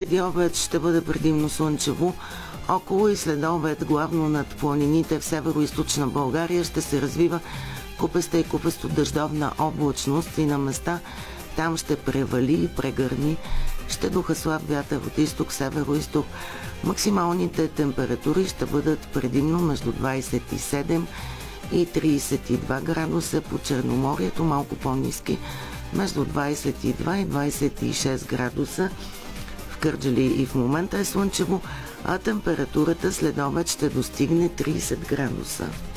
Преди обед ще бъде предимно слънчево. Около и след обед, главно над планините в северо-источна България, ще се развива купеста и купесто дъждовна облачност и на места там ще превали и прегърни. Ще духа слаб вятър от изток, северо-исток. Максималните температури ще бъдат предимно между 27 и 32 градуса, по Черноморието малко по-ниски, между 22 и 26 градуса. В Кърджали и в момента е слънчево, а температурата след обед ще достигне 30 градуса.